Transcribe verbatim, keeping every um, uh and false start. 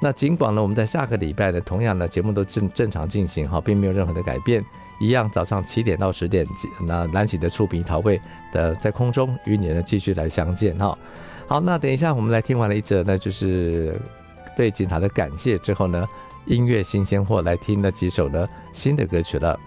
那尽管呢我们在下个礼拜呢同样的节目都正正常进行哈，并没有任何的改变，一样早上七点到十点，那蓝起的触屏陶慧的在空中与你呢继续来相见哈。好，那等一下我们来听完了一则呢就是对警察的感谢之后呢，音乐新鲜货来听了几首呢新的歌曲了。